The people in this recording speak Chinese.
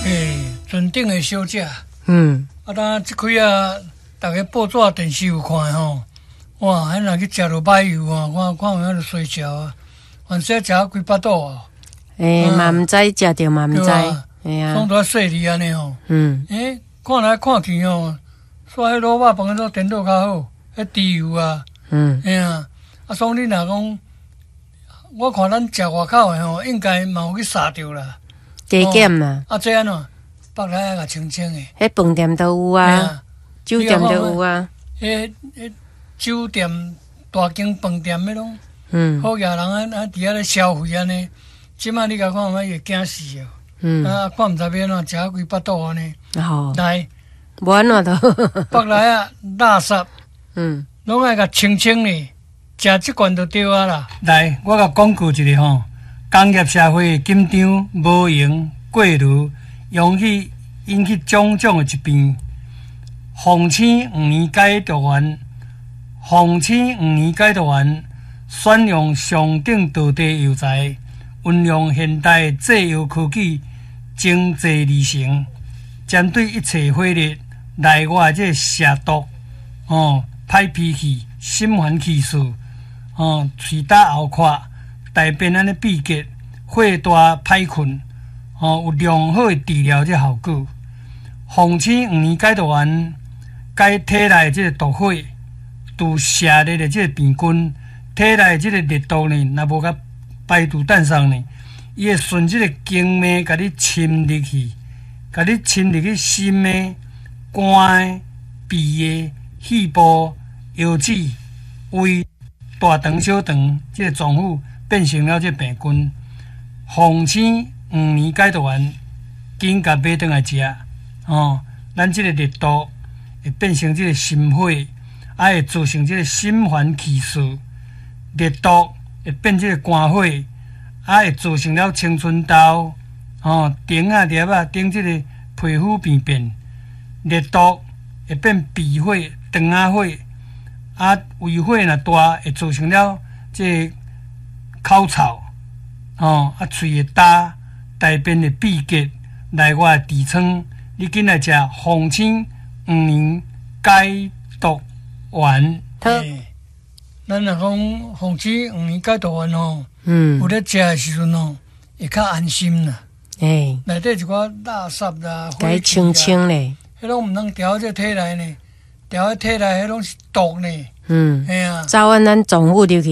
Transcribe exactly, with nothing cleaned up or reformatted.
诶，船顶的小姐， 嗯， 啊，当即开啊，逐个报纸电视有看吼，哇，迄若去食落摆油啊，看看有迄个水饺啊，反正食啊几巴肚啊， 诶，嘛毋知食着嘛毋知， 哎啊， 爽多细腻安尼吼， 嗯， 诶，看来看去吼，说迄卤肉饭都颠倒较好，迄猪油啊， 嗯， 哎呀，啊，所以你若讲，我看咱食外口的吼，应该嘛有去杀着啦。 加减啦， 啊，这安怎？北来啊，清清的。 迄饭店都有啊，酒店都有啊。 迄迄酒店、大间饭店迄拢， 嗯， 好野人啊啊，伫遐咧消费安尼。即摆你甲看，我会惊死哦。 嗯， 啊，看毋知要安怎食啊规巴肚安尼。 好， 来， 无安怎都。 北来啊，垃圾， 嗯， 拢爱甲清清哩，食即罐就对啊啦。来，我甲广告一下吼。工业社会紧张无闲过炉，容易引起种种的疾病。红星五年解毒丸，红星五年解毒丸选用上等道地药材，运用现代制药科技，精制而成，针对一切火热内外这蛇毒、哦歹脾气、心烦气躁、哦喙打喉壳。大便安尼闭结、火大、歹困，吼、哦、有良好的治疗这效果。红星五年解毒丸解体内这个毒火，除射热的这个病菌，体内这个热毒呢，若无甲排除诞生呢，伊会顺这个经脉甲你侵入去，甲你侵入去心的、肝的、鼻的、肺部、腰子、胃、大肠、小肠这个脏腑。变成了这病菌，红星五年解毒丸，紧甲买转来食哦。咱这个热毒会变成这个心火，啊会造成这个心烦气躁；热毒会变这个肝火，啊会造成了青春痘、哦顶啊、粒啊顶这个皮肤病变；热毒会变鼻火、肠仔火，啊胃火若大，会造成了这个口臭，哦，啊，喙会焦，大便会闭结，内外痔疮，你紧来食红星五年解毒丸。嘿，咱若讲红星五年解毒丸吼，嗯，有咧食诶时阵吼，会较安心啦。诶，内底一寡垃圾啦， 该清清咧， 迄拢毋通调这体内呢，调喺体内迄拢是毒呢。嗯，系啊， 早晚咱总务入去。